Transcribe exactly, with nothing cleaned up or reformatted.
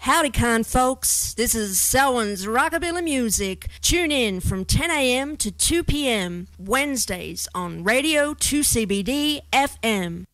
Howdy, kind folks. This is Selwyn's Rockabilly Music. Tune in from ten a.m. to two p.m. Wednesdays on Radio two C B D F M.